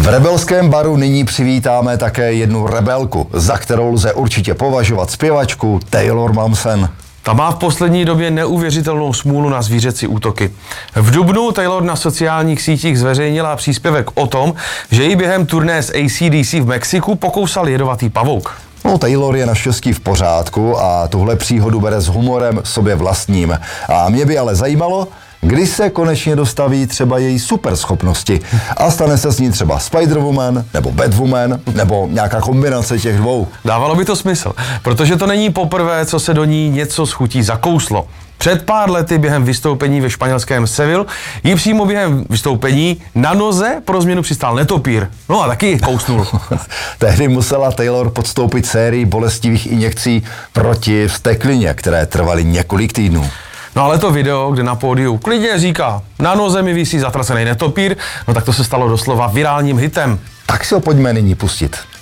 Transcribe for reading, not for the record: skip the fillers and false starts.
V rebelském baru nyní přivítáme také jednu rebelku, za kterou lze určitě považovat zpěvačku Taylor Momsen. Ta má v poslední době neuvěřitelnou smůlu na zvířecí útoky. V dubnu Taylor na sociálních sítích zveřejnila příspěvek o tom, že jí během turné s AC/DC v Mexiku pokousal jedovatý pavouk. No, Taylor je naštěstí v pořádku a tuhle příhodu bere s humorem sobě vlastním. A mě by ale zajímalo, kdy se konečně dostaví třeba její superschopnosti a stane se s ní třeba Spider-Woman nebo Batwoman nebo nějaká kombinace těch dvou. Dávalo by to smysl, protože to není poprvé, co se do ní něco s chutí zakouslo. Před pár lety během vystoupení ve španělském Seville jí přímo během vystoupení na noze pro změnu přistál netopír. No a taky kousnul. Tehdy musela Taylor podstoupit sérii bolestivých injekcí proti vzteklině, které trvaly několik týdnů. No ale to video, kde na pódiu klidně říká, na noze mi visí zatracený netopír, no tak to se stalo doslova virálním hitem. Tak si ho pojďme nyní pustit.